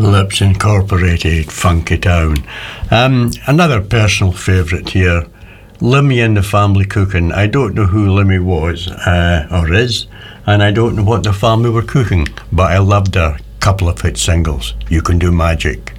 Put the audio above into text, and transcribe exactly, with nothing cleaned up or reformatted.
Lips Incorporated, Funky Town. Um, another personal favourite here, Limmy and the Family Cooking. I don't know who Limmy was uh, or is, and I don't know what the family were cooking, but I loved their couple of hit singles, You Can Do Magic.